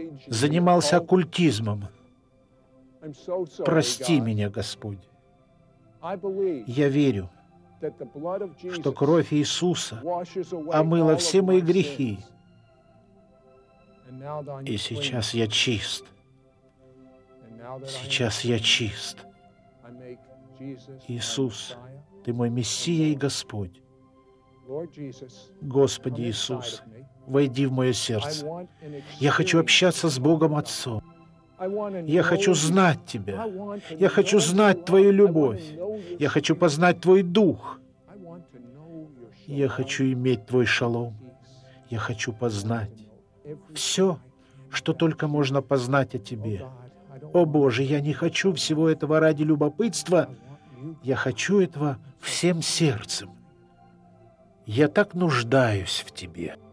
занимался оккультизмом. Прости меня, Господь. Я верю, что кровь Иисуса омыла все мои грехи. И сейчас я чист. Сейчас я чист. Иисус, Ты мой Мессия и Господь. Господи Иисус, войди в мое сердце. Я хочу общаться с Богом Отцом. Я хочу знать Тебя. Я хочу знать Твою любовь. Я хочу познать Твой Дух. Я хочу иметь Твой шалом. Я хочу познать все, что только можно познать о Тебе. О Боже, я не хочу всего этого ради любопытства. Я хочу этого всем сердцем. Я так нуждаюсь в Тебе.